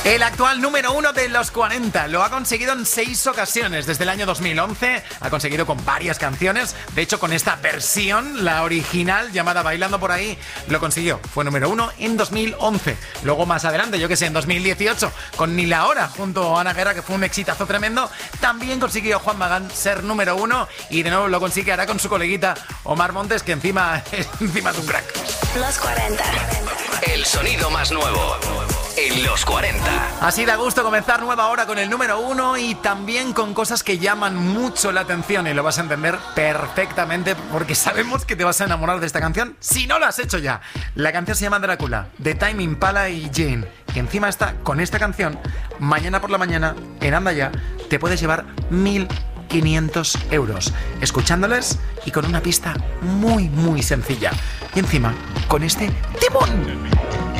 El actual número 1 de los 40 lo ha conseguido en 6 ocasiones desde el año 2011. Ha conseguido con varias canciones. De hecho, con esta versión, la original llamada Bailando por ahí, lo consiguió. Fue número 1 en 2011. Luego más adelante, yo que sé, en 2018, con Ni la hora junto a Ana Guerra, que fue un exitazo tremendo, también consiguió Juan Magán ser número 1 y de nuevo lo consigue ahora con su coleguita Omar Montes, que encima es un crack. Los 40. El sonido más nuevo en los 40. Así da gusto comenzar nueva hora con el número 1 y también con cosas que llaman mucho la atención, y lo vas a entender perfectamente porque sabemos que te vas a enamorar de esta canción si no lo has hecho ya. La canción se llama Drácula, de Tame Impala y Jane, que encima está con esta canción. Mañana por la mañana en Anda Ya te puedes llevar 1.500 euros escuchándoles y con una pista muy sencilla, y encima con este timón.